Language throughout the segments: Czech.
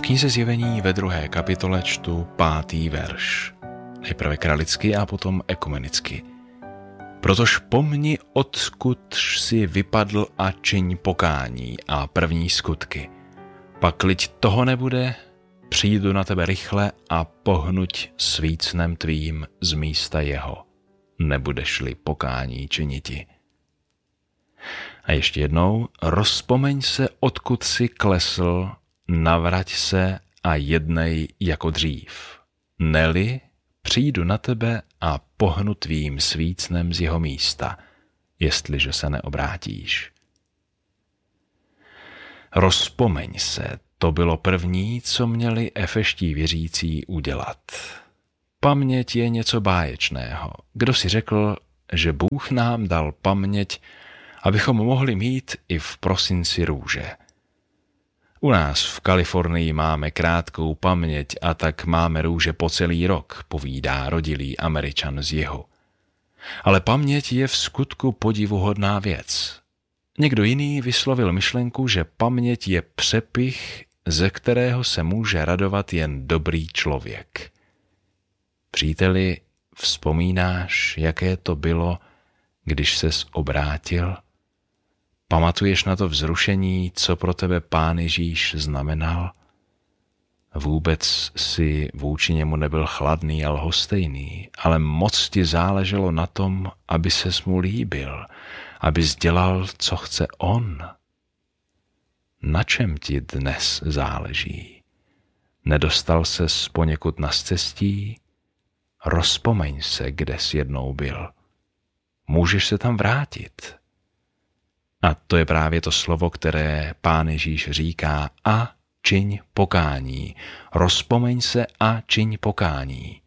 knize Zjevení ve 2. kapitole čtu 5. verš. Nejprve kralicky a potom ekumenicky. Protož pomni, odkud jsi vypadl a čiň pokání a první skutky. Pakliť toho nebude, přijdu na tebe rychle a pohnuť svícnem tvým z místa jeho. Nebudeš-li pokání činiti. A ještě jednou, rozpomeň se, odkud jsi klesl, navrať se a jednej jako dřív. Neli, přijdu na tebe a pohnu tvým svícnem z jeho místa, jestliže se neobrátíš. Rozpomeň se, to bylo první, co měli efeští věřící udělat. Paměť je něco báječného. Kdo si řekl, že Bůh nám dal paměť, abychom mohli mít i v prosinci růže. U nás v Kalifornii máme krátkou paměť a tak máme růže po celý rok, povídá rodilý Američan z jihu. Ale paměť je v skutku podivuhodná věc. Někdo jiný vyslovil myšlenku, že paměť je přepich, ze kterého se může radovat jen dobrý člověk. Příteli, vzpomínáš, jaké to bylo, když ses obrátil? Pamatuješ na to vzrušení, co pro tebe Pán Ježíš znamenal? Vůbec si vůči němu nebyl chladný a lhostejný, ale moc ti záleželo na tom, aby ses mu líbil, abys dělal, co chce on. Na čem ti dnes záleží? Nedostal ses poněkud na scestí? Rozpomeň se, kde jsi jednou byl. Můžeš se tam vrátit. A to je právě to slovo, které Pán Ježíš říká: a čiň pokání. Rozpomeň se a čiň pokání.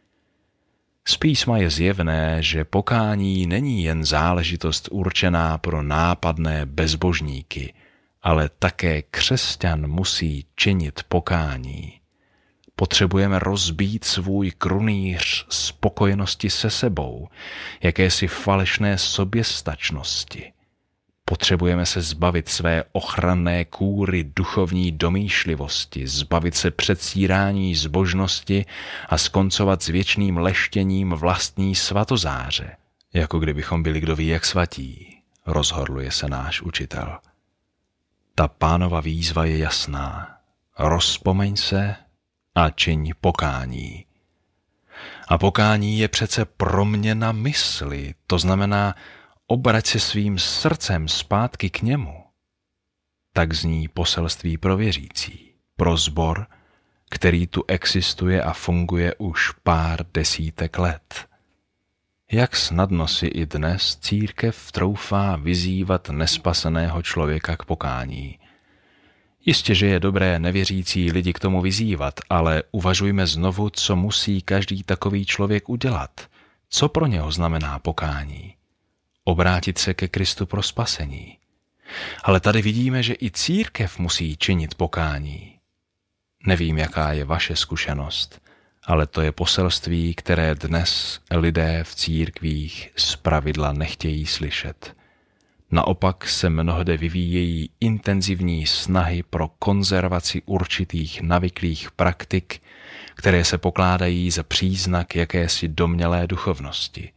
Z písma je zjevné, že pokání není jen záležitost určená pro nápadné bezbožníky, ale také křesťan musí činit pokání. Potřebujeme rozbít svůj krunýř spokojenosti se sebou, jakési falešné soběstačnosti. Potřebujeme se zbavit své ochranné kůry duchovní domýšlivosti, zbavit se předstírání zbožnosti a skoncovat s věčným leštěním vlastní svatozáře, jako kdybychom byli kdo ví jak svatí, rozhorluje se náš učitel. Ta Pánova výzva je jasná. Rozpomeň se a čiň pokání. A pokání je přece proměna mysli, to znamená obrať se svým srdcem zpátky k němu. Tak zní poselství pro věřící, pro sbor, který tu existuje a funguje už pár desítek let. Jak snadno si i dnes církev troufá vyzývat nespaseného člověka k pokání. Jistě, že je dobré nevěřící lidi k tomu vyzývat, ale uvažujme znovu, co musí každý takový člověk udělat. Co pro něho znamená pokání? Obrátit se ke Kristu pro spasení. Ale tady vidíme, že i církev musí činit pokání. Nevím, jaká je vaše zkušenost, ale to je poselství, které dnes lidé v církvích zpravidla nechtějí slyšet. Naopak se mnohde vyvíjejí intenzivní snahy pro konzervaci určitých navyklých praktik, které se pokládají za příznak jakési domnělé duchovnosti.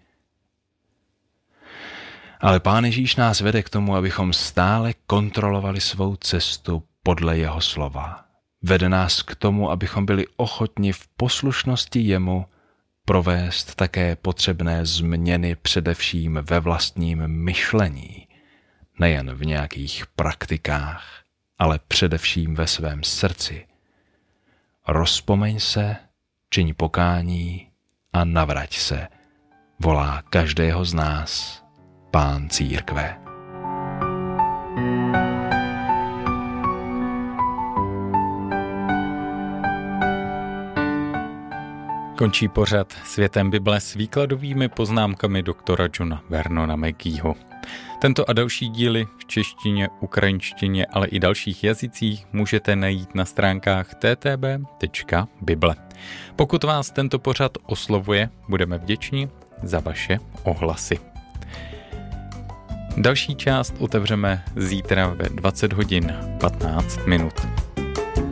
Ale Pán Ježíš nás vede k tomu, abychom stále kontrolovali svou cestu podle jeho slova. Vede nás k tomu, abychom byli ochotni v poslušnosti jemu provést také potřebné změny především ve vlastním myšlení, nejen v nějakých praktikách, ale především ve svém srdci. Rozpomeň se, čiň pokání a navrať se, volá každého z nás Pán církve. Končí pořad Světem Bible s výkladovými poznámkami doktora Johna Vernona McGeeho. Tento a další díly v češtině, ukrajinštině, ale i dalších jazycích můžete najít na stránkách ttb.bible. Pokud vás tento pořad oslovuje, budeme vděční za vaše ohlasy. Další část otevřeme zítra ve 20 hodin 15 minut.